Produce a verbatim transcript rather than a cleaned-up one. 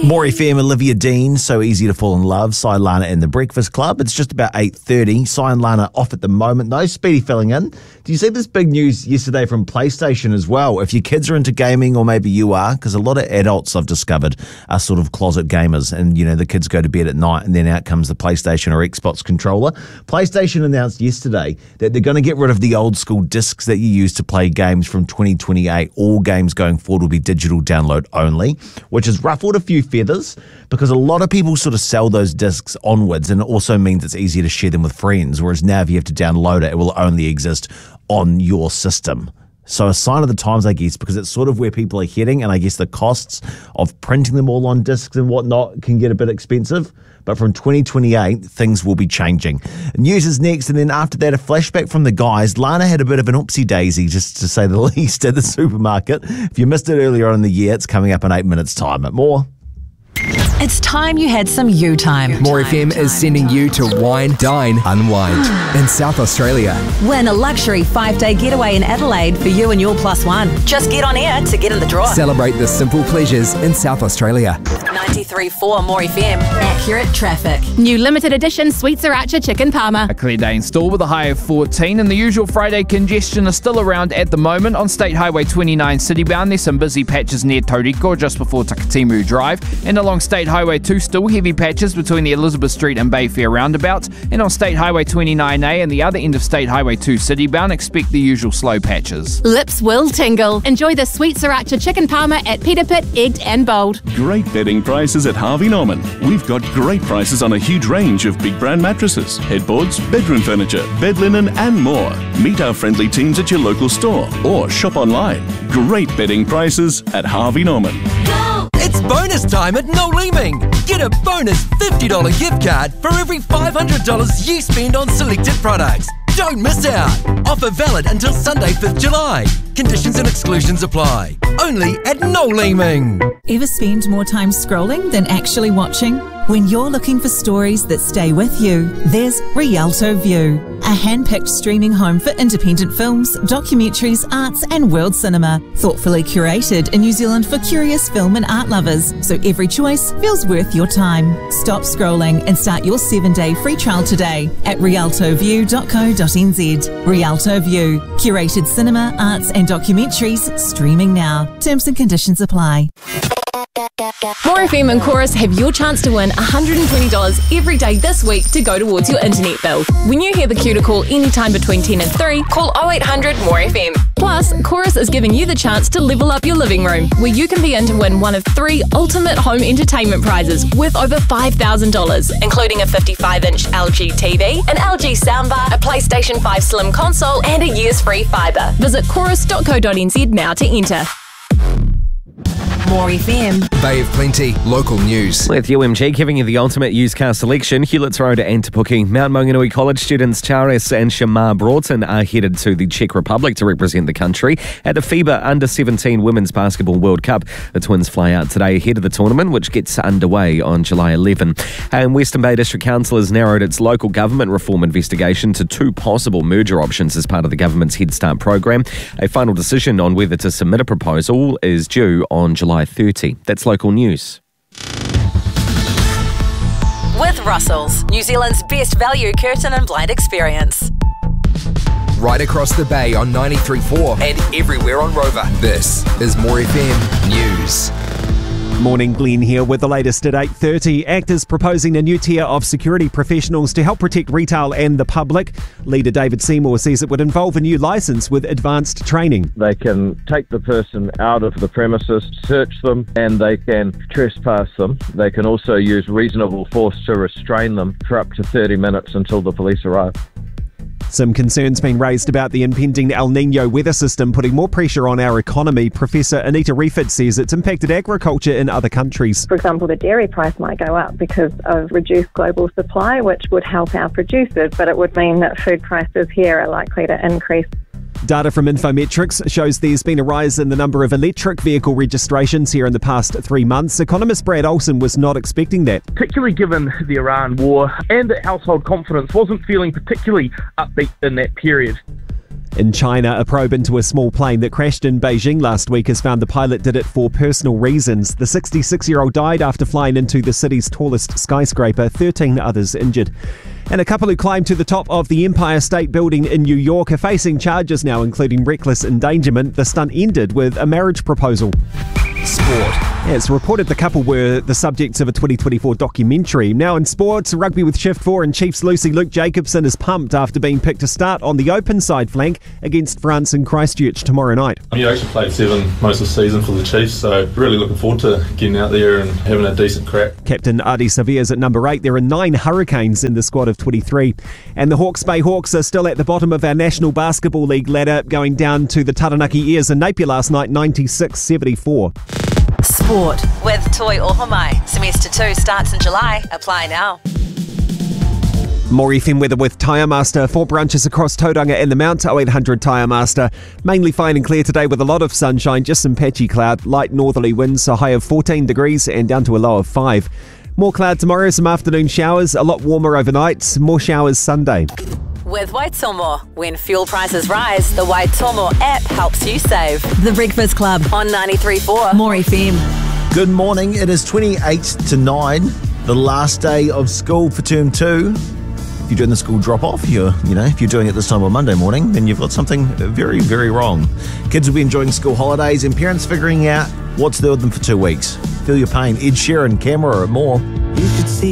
More F M, Olivia Dean, So Easy to Fall in Love, Cy and Lana in The Breakfast Club. It's just about eight thirty. Cy and Lana off at the moment. No Speedy filling in. Do you see this big news yesterday from PlayStation as well? If your kids are into gaming, or maybe you are, because a lot of adults I've discovered are sort of closet gamers, and you know the kids go to bed at night and then out comes the PlayStation or Xbox controller. PlayStation announced yesterday that they're going to get rid of the old school discs that you use to play games from twenty twenty-eight. All games going forward will be digital download only, which has ruffled a few feathers because a lot of people sort of sell those discs onwards, and it also means it's easier to share them with friends, whereas now if you have to download it, it will only exist on your system. So a sign of the times, I guess, because it's sort of where people are heading, and I guess the costs of printing them all on discs and whatnot can get a bit expensive. But from twenty twenty-eight, things will be changing. News is next, and then after that, a flashback from the guys. Lana had a bit of an oopsie-daisy, just to say the least, at the supermarket. If you missed it earlier on in the year, it's coming up in eight minutes' time. But more. It's time you had some you time. More F M is sending you to Wine, Dine, Unwind in South Australia. Win a luxury five-day getaway in Adelaide for you and your plus one. Just get on air to get in the draw. Celebrate the simple pleasures in South Australia. ninety-three point four More F M. Accurate traffic. New limited edition Sweet Sriracha Chicken Parma. A clear day in store with a high of fourteen, and the usual Friday congestion is still around at the moment. On State Highway twenty-nine citybound, there's some busy patches near Tauriko just before Takatimu Drive, and along State Highway two, still heavy patches between the Elizabeth Street and Bayfair roundabouts, and on State Highway twenty-nine A and the other end of State Highway two citybound, expect the usual slow patches. Lips will tingle. Enjoy the Sweet Sriracha Chicken Parma at Peter Pit, Egged and Bold. Great bedding prices at Harvey Norman. We've got great prices on a huge range of big brand mattresses, headboards, bedroom furniture, bed linen and more. Meet our friendly teams at your local store or shop online. Great bedding prices at Harvey Norman. It's bonus time at No Leeming. Get a bonus fifty dollars gift card for every five hundred dollars you spend on selected products. Don't miss out. Offer valid until Sunday, fifth of July. Conditions and exclusions apply. Only at No Leeming. Ever spend more time scrolling than actually watching? When you're looking for stories that stay with you, there's Rialto View, a hand-picked streaming home for independent films, documentaries, arts and world cinema. Thoughtfully curated in New Zealand for curious film and art lovers, so every choice feels worth your time. Stop scrolling and start your seven-day free trial today at rialto view dot co dot n z. Rialto View, curated cinema, arts and documentaries, streaming now. Terms and conditions apply. More F M and Chorus have your chance to win one hundred twenty dollars every day this week to go towards your internet bill. When you hear the cue to call anytime between ten and three, call oh eight hundred more F M. Plus, Chorus is giving you the chance to level up your living room, where you can be in to win one of three ultimate home entertainment prizes worth over five thousand dollars, including a fifty-five inch L G T V, an L G soundbar, a PlayStation five Slim console, and a year's free fibre. Visit chorus dot co dot n z now to enter. More F M. Bay of Plenty, local news. With U M G giving you the ultimate used car selection, Hewlett's Road and Te Puke. Mount Maunganui College students Charis and Shamar Broughton are headed to the Czech Republic to represent the country at the FIBA Under seventeen Women's Basketball World Cup. The twins fly out today ahead of the tournament, which gets underway on July eleventh. And Western Bay District Council has narrowed its local government reform investigation to two possible merger options as part of the government's Head Start program. A final decision on whether to submit a proposal is due on July thirtieth. That's local news. With Russell's, New Zealand's best value curtain and blind experience. Right across the bay on ninety-three point four and everywhere on Rover. This is More F M News. Morning, Glenn here with the latest at eight thirty. Actors proposing a new tier of security professionals to help protect retail and the public. Leader David Seymour says it would involve a new licence with advanced training. They can take the person out of the premises, search them, and they can trespass them. They can also use reasonable force to restrain them for up to thirty minutes until the police arrive. Some concerns being raised about the impending El Niño weather system putting more pressure on our economy. Professor Anita Refit says it's impacted agriculture in other countries. For example, the dairy price might go up because of reduced global supply, which would help our producers, but it would mean that food prices here are likely to increase. Data from Infometrics shows there's been a rise in the number of electric vehicle registrations here in the past three months. Economist Brad Olsen was not expecting that. Particularly given the Iran war and that household confidence wasn't feeling particularly upbeat in that period. In China, a probe into a small plane that crashed in Beijing last week has found the pilot did it for personal reasons. The sixty-six-year-old died after flying into the city's tallest skyscraper, thirteen others injured. And a couple who climbed to the top of the Empire State Building in New York are facing charges now, including reckless endangerment. The stunt ended with a marriage proposal. Sport. Yeah, it's reported the couple were the subjects of a twenty twenty-four documentary. Now in sports, rugby with Shift four and Chiefs Lucy Luke Jacobson is pumped after being picked to start on the open side flank against France in Christchurch tomorrow night. You actually played seven most of the season for the Chiefs, so really looking forward to getting out there and having a decent crack. Captain Adi Severe's at number eight. There are nine Hurricanes in the squad of twenty-three. And the Hawke's Bay Hawks are still at the bottom of our National Basketball League ladder, going down to the Taranaki Ears in Napier last night, ninety-six seventy-four. Sport with Toi Ohomai. Semester two starts in July. Apply now. More F M weather with Tyre Master. Four branches across Tauranga and the Mount. oh eight hundred Tyre Master. Mainly fine and clear today with a lot of sunshine, just some patchy cloud. Light northerly winds, a high of fourteen degrees and down to a low of five. More cloud tomorrow, some afternoon showers. A lot warmer overnight. More showers Sunday. With Waitomo. When fuel prices rise, the Waitomo app helps you save. The Breakfast Club on ninety-three point four More F M. Good morning. It is twenty-eight to nine, the last day of school for term two. If you're doing the school drop-off, you're, you know, if you're doing it this time on Monday morning, then you've got something very, very wrong. Kids will be enjoying school holidays and parents figuring out what's there with them for two weeks. Feel your pain. Ed Sheeran, Camera, or more. You could see